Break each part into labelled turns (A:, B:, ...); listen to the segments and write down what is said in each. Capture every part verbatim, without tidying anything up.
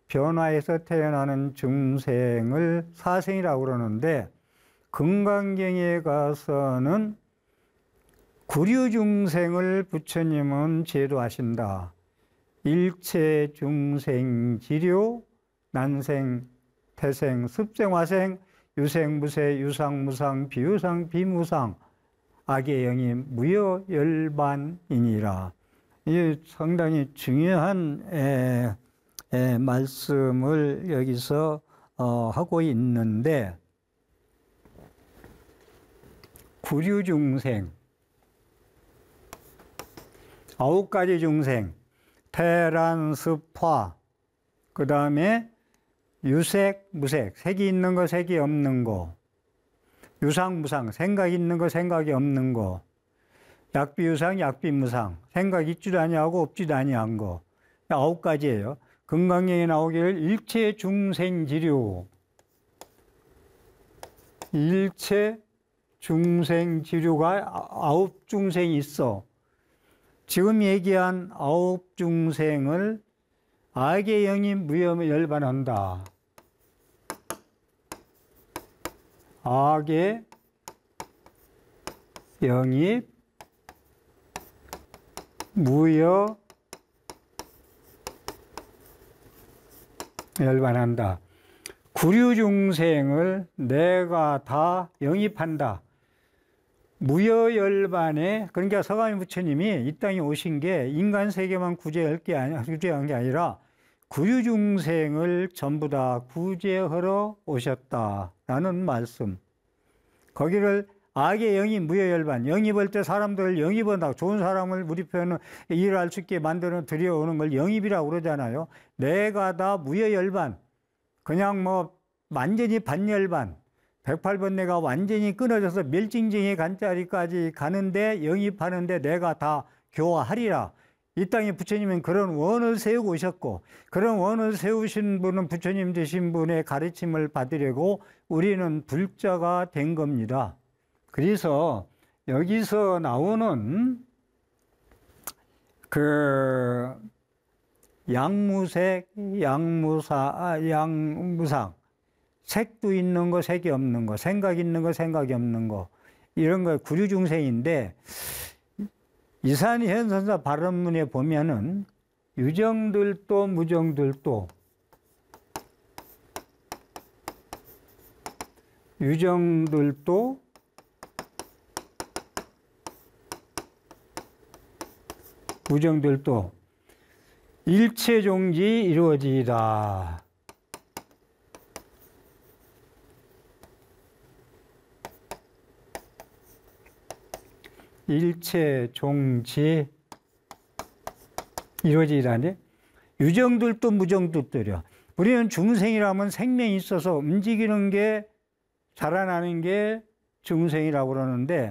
A: 변화해서 태어나는 중생을 사생이라고 그러는데, 금강경에 가서는 구류중생을 부처님은 제도하신다. 일체 중생 지류, 난생, 태생, 습생, 화생, 유생, 무생, 유상, 무상, 비유상, 비무상, 악의 영이 무여 열반이니라. 이 상당히 중요한 에, 에, 말씀을 여기서 어, 하고 있는데, 구류중생, 아홉 가지 중생, 태란, 습화, 그 다음에 유색, 무색, 색이 있는 거, 색이 없는 거, 유상, 무상, 생각이 있는 거, 생각이 없는 거, 약비유상, 약비무상, 생각 있지도 아니하고 없지도 아니한 거, 아홉 가지예요. 금강경에 나오기를 일체 중생지류, 일체 중생지류가 아홉 중생이 있어. 지금 얘기한 아홉 중생을 악의 영이 무여 열반한다. 악의 영이 무여 열반한다. 구류중생을 내가 다 영입한다. 무여열반에, 그러니까 서가모니 부처님이 이 땅에 오신 게 인간 세계만 구제할 게 아니, 구제한 게 아니라 구류중생을 전부 다 구제하러 오셨다라는 말씀. 거기를 악의 영이 무여열반, 영입할 때 사람들을 영입한다고, 좋은 사람을 우리 표현은 일할 수 있게 만들어 들여오는 걸 영입이라고 그러잖아요. 내가 다 무여열반, 그냥 뭐 완전히 반열반, 백팔 번 내가 완전히 끊어져서 멸징징의 간자리까지 가는데, 영입하는데 내가 다 교화하리라. 이 땅에 부처님은 그런 원을 세우고 오셨고, 그런 원을 세우신 분은 부처님 되신 분의 가르침을 받으려고 우리는 불자가 된 겁니다. 그래서 여기서 나오는 그 양무색, 양무사, 양무상, 색도 있는 거, 색이 없는 거, 생각 있는 거, 생각이 없는 거, 이런 거 구류중생인데, 이산희 현선사 발언문에 보면은 유정들도 무정들도, 유정들도 무정들도 일체종지 이루어지이다. 일체종지 이루어지이다니, 유정들도 무정들도요. 우리는 중생이라면 생명이 있어서 움직이는 게, 자라나는 게 중생이라고 그러는데,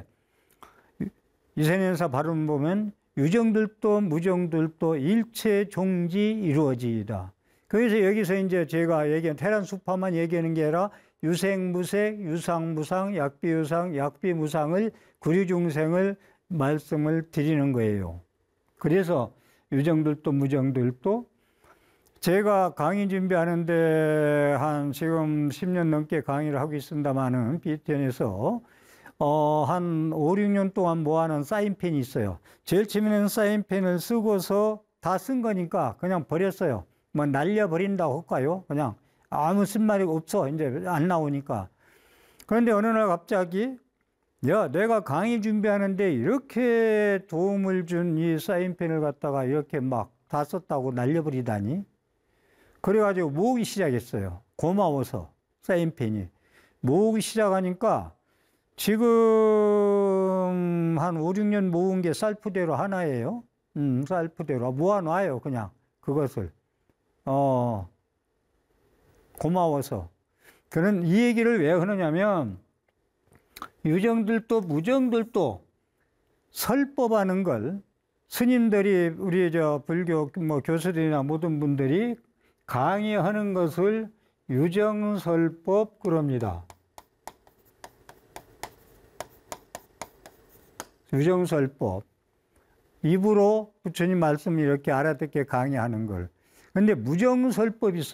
A: 이산현사 발언 보면 유정들도 무정들도 일체종지 이루어지이다. 그래서 여기서 이제 제가 얘기한 태란 수파만 얘기하는 게 아니라 유생, 무색, 유상, 무상, 약비유상, 약비무상을, 구류중생을 말씀을 드리는 거예요. 그래서 유정들도 무정들도, 제가 강의 준비하는데 한 지금 십 년 넘게 강의를 하고 있습니다만은, 비티엔에서 어, 한 오, 육 년 동안 모아놓은 사인펜이 있어요. 제일 처음에는 사인펜을 쓰고서 다 쓴 거니까 그냥 버렸어요. 뭐 날려버린다고 할까요? 그냥 아무 쓴말이 없어. 이제 안 나오니까. 그런데 어느 날 갑자기, 야, 내가 강의 준비하는데 이렇게 도움을 준 이 사인펜을 갖다가 이렇게 막 다 썼다고 날려버리다니? 그래가지고 모으기 시작했어요. 고마워서 사인펜이. 모으기 시작하니까 지금 한 오, 육 년 모은 게 쌀푸대로 하나예요. 음, 쌀푸대로 모아놔요, 그냥 그것을. 어, 고마워서. 그런 이 얘기를 왜 하느냐면, 유정들도 무정들도 설법하는 걸 스님들이, 우리 저 불교 뭐 교수들이나 모든 분들이 강의하는 것을 유정설법 그럽니다. 유정설법. 입으로 부처님 말씀 이렇게 알아듣게 강의하는 걸. 근데 무정설법이 있어요.